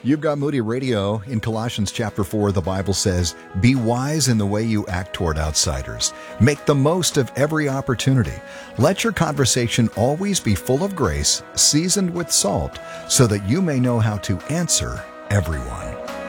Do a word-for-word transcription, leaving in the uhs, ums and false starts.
You've got Moody Radio. In Colossians chapter four, the Bible says, "Be wise in the way you act toward outsiders. Make the most of every opportunity. Let your conversation always be full of grace, seasoned with salt, so that you may know how to answer everyone."